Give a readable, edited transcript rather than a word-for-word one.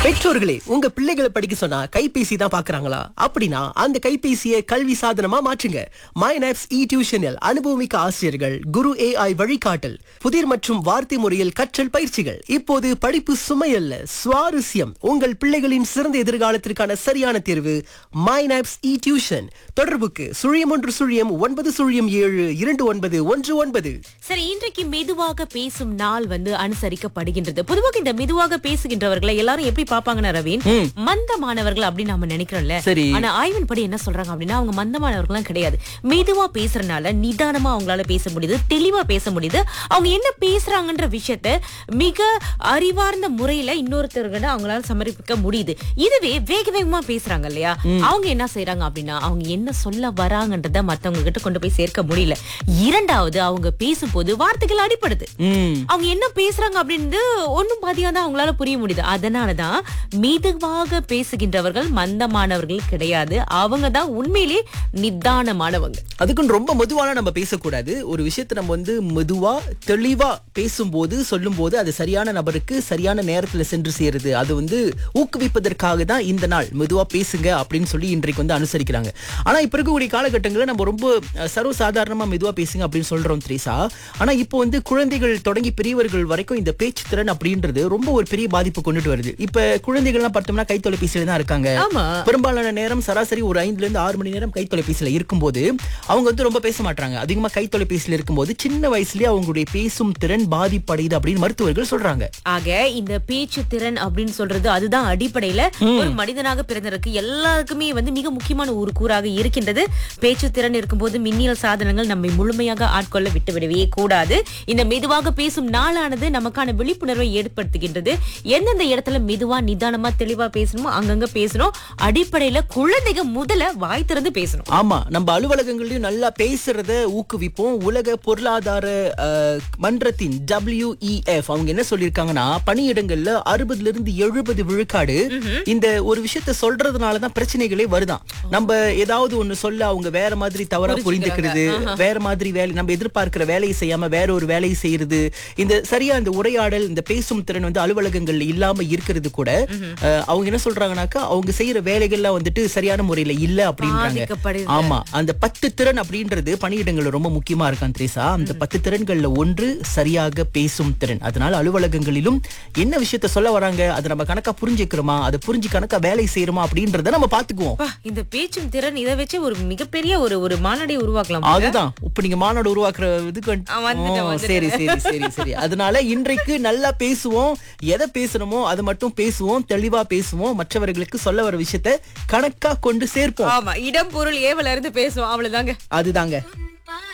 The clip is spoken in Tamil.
பெற்றோர்களே, உங்க பிள்ளைகளை படிக்க சொன்னா கைபேசி தான் பாக்குறாங்களா? அப்படின்னா அந்த கைபேசியை கல்வி சாதனமா மாற்றுங்க. மைனாப்ஸ் இ டியூஷனில் அனுபவமிக்க ஆசிரியர்கள், குரு AI வழிகாட்டல், புதிர் மற்றும் வார்த்தை முறையில் கற்றல் பயிற்சிகள். இப்போது படிப்பு சுமையல்ல, சுவாரஸ்யம். உங்கள் பிள்ளைகளின் சிறந்த எதிர்காலத்திற்கான சரியான தேர்வு மைனாப்ஸ் இ டியூஷன். தொடர்புக்கு 011009729119. சரி, இன்றைக்கு மெதுவாக பேசும் நாள் அனுசரிக்கப்படுகின்றது. பொதுவாக இந்த மெதுவாக பேசுகின்றவர்களை எல்லாரும் எப்படி பாப்பாங்கன்னா ரவீன், மந்தமானவர்கள் அப்படின்னு நாம நினைக்கிறோம்ல. சரி. ஆனா ஆய்வின் படி என்ன சொல்றாங்க அப்படின்னா, அவங்க மந்தமானவர்கள்லாம் கிடையாது. மெதுவா பேசுறதுனால நிதானமா அவங்களால பேச முடியுது, தெளிவா பேச முடியுது. அவங்க என்ன பேசுறாங்கன்ற விஷயத்த மிக அறிவார்ந்த முறையில இன்னொருத்தர்கிட்ட அவங்களால சமர்ப்பிக்க முடியுது. இதுவே வேக வேகமா பேசுறாங்க இல்லையா, அவங்க என்ன செய்யறாங்க அப்படின்னா, அவங்க என்ன சொல்ல வராங்கன்றத மத்தவங்க கிட்ட கொண்டு போய் சேர்க்க முடியல. இரண்டாவது, அவங்க பேசும்போது வார்த்தைகள் அடிப்படுது. அவங்க என்ன பேசுறாங்க அப்படின்னு ஒண்ணும் பாதியா தான் அவங்களால புரிய முடியுது. அதனாலதான் மெதுவாக பேசுகின்றவர்கள் மந்தமானவர்கள் கிடையாது, அவங்க தான் உண்மையிலே நிதானமானவங்க. அதுக்குன்னு ரொம்ப மெதுவான நம்ம பேசக்கூடாது. ஒரு விஷயத்தை நம்ம மெதுவா தெளிவா பேசும்போது, சொல்லும் போது அது சரியான நபருக்கு சரியான நேரத்துல சென்று சேருது. அது ஊக்குவிப்பதற்காக தான் இந்த நாள் மெதுவா பேசுங்க அப்படின்னு சொல்லி இன்றைக்கு அனுசரிக்கிறாங்க. ஆனா இப்ப இருக்கக்கூடிய காலகட்டங்களில் நம்ம ரொம்ப சர்வசாதாரணமா மெதுவா பேசுங்க அப்படின்னு சொல்றோம் திரேசா. ஆனா இப்போ குழந்தைகள் தொடங்கி பெரியவர்கள் வரைக்கும் இந்த பேச்சு திறன் அப்படின்றது ரொம்ப ஒரு பெரிய பாதிப்பு கொண்டுட்டு வருது. இப்ப குழந்தைகள்லாம் பார்த்தோம்னா கைத்தொலைபேசியில தான் இருக்காங்க. பெரும்பாலான நேரம் சராசரி ஒரு 5 லிருந்து 6 மணி நேரம் கைத்தொலைபேசியில இருக்கும்போது அவங்க ரொம்ப பேச மாட்டாங்க. அதிகமா கைத்தொலைபேசியில இருக்கும்போது சின்ன வயசுலயே அவங்களுடைய பேசும் திறன் பாதிப்படையுது அப்படின்னு மருத்துவர்கள் சொல்றாங்க. ஆக இந்த பேச்சு திறன் அப்படின்னு சொல்றது அதுதான் அடிப்படையில ஒரு மனிதனாக பிறந்ததற்கு எல்லாருக்குமே மிக முக்கியமான ஒரு கூறாக இருக்கின்றது. பேச்சு திறன் இருக்கும்போது மின்னியல் சாதனங்கள் நம்மை முழுமையாக ஆட்கொள்ள விட்டுவிடவே கூடாது. இந்த மெதுவாக பேசும் நாளானது நமக்கான விழிப்புணர்வை ஏற்படுத்துகின்றது. எந்தெந்த இடத்துல மெதுவா நிதானமா தெளிவா பேசணுமோ அங்கங்க பேசணும். அடிப்படையில குழந்தைங்க முதல்ல வாய் திறந்து பேசணும். ஆமா, நம்ம அலுவலகங்களையும் நல்லா பேசுறத ஊக்குவிப்போம். உலக பொருளாதார மன்றத்தின் WEF அவங்க என்ன சொல்லிருக்காங்கன்னா, பணியிடங்கள்ல 60 இருந்து 70 விழுக்காடு இந்த ஒரு விஷயத்த சொல்றதுனாலதான் பிரச்சனைகளே வருதான். நம்ம ஏதாவது ஒண்ணு சொல்ல அவங்க வேற மாதிரி தவறா புரிந்துக்கிறது, வேற மாதிரி வேலை, நம்ம எதிர்பார்க்கிற வேலையை செய்யாம வேற ஒரு வேலையை செய்யறது, இந்த சரியா இந்த உரையாடல், இந்த பேசும் திறன் அலுவலகங்கள்ல இல்லாம இருக்கிறது கூட அவங்க என்ன சொல்றாங்கன்னாக்கா, அவங்க செய்யற வேலைகள்லாம் சரியான முறையில இல்ல அப்படின்றாங்க. ஆமா, அந்த 10 திறன் அப்படின்றது பணியிடங்கள்ல ரொம்ப முக்கியமா இருக்கான் திரேசா. அந்த 10 திறன்கள்ல ஒன்று சரியாக பேசும் திறன். அதனால அலுவலகங்களிலும் என்ன விஷயத்த சொல்ல வராங்க அதை நம்ம கணக்கா புரிஞ்சுக்கிறோமா, அதை புரிஞ்சு கணக்கா வேலை செய்யறோமா அப்படின்றத நம்ம பாத்துக்குவோம். இந்த பேச்சும் திறன் இதை வச்சு ஒரு மிகப்பெரிய ஒரு மாநாடை உருவாக்கலாம். அதுதான் இப்ப நீங்க மாநாடு உருவாக்குறதுக்கு சரி சரி சரி சரி. அதனால இன்றைக்கு நல்லா பேசுவோம், எதை பேசணுமோ அது மட்டும் பேசுவோம், தெளிவா பேசுவோம், மற்றவர்களுக்கு சொல்ல வர விஷயத்த கணக்கா கொண்டு சேர்ப்போம். ஆமா, இடம் பொருள் ஏவல இருந்து பேசுவோம், அவ்வளவுதாங்க. அதுதாங்க.